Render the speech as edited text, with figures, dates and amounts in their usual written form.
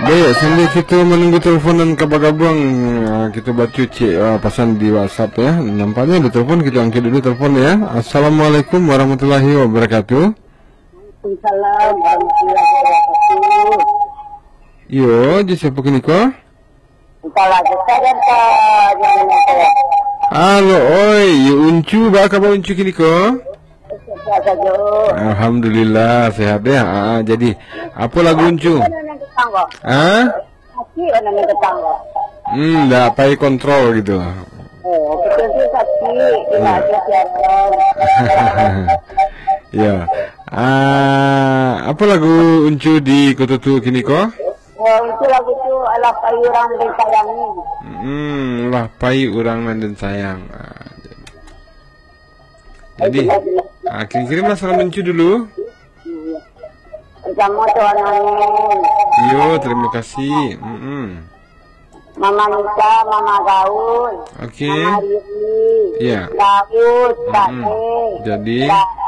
Baik, sambil kita menunggu teleponan kabang-kabang, kita baca cek pesan di WhatsApp ya. Nampaknya ada telepon, kita angkat dulu telepon ya. Assalamualaikum warahmatullahi wabarakatuh. Waalaikumsalam warahmatullahi wabarakatuh. Yo, di siapa kini ko? Salah saya dan Halo, oi, yo uncu, ba kabar uncu kini ko? saja. Alhamdulillah sehat ya. Jadi apa lagu uncu? Kaki orang yang tetangga. Nggak payah kontrol gitu. Oh, betul kaki. Tidak ada siapa. Ya. Apa lagu uncu di Kututu kini ko? Oh, itu lagu itu ala payurang dan sayangi. Lah pai urang dan sayang. Jadi kirim salam uncu dulu. Kamu tuan Amin. Yo, terima kasih. Mama Nita, Mama Gaul. Oke. Mama Riri. Iya. Daud, Kak Jadi